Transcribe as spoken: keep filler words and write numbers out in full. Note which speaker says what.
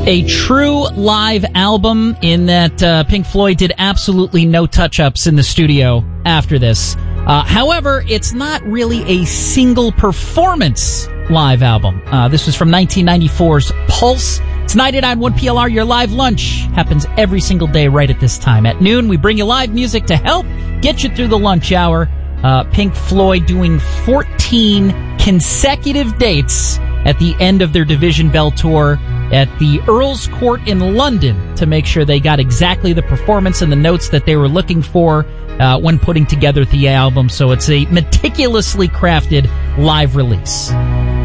Speaker 1: A true live album in that uh, Pink Floyd did absolutely no touch-ups in the studio after this. Uh, however, it's not really a single performance live album. Uh, this was from nineteen ninety-four's Pulse. It's ninety-nine point one P L R. Your live lunch happens every single day right at this time. At noon, we bring you live music to help get you through the lunch hour. Uh, Pink Floyd doing fourteen consecutive dates at the end of their Division Bell tour at the Earl's Court in London to make sure they got exactly the performance and the notes that they were looking for uh, when putting together the album. So it's a meticulously crafted live release.